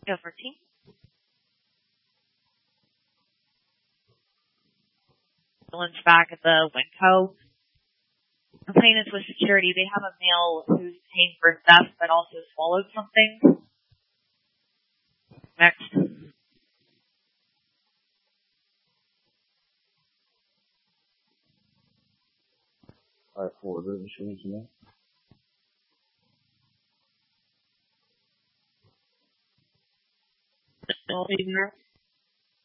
Go for team. Lunch back at the Winco. Complainants with security. They have a male who's paying for theft but also swallowed something. Next. 2-4,这是什么什么？ Still there.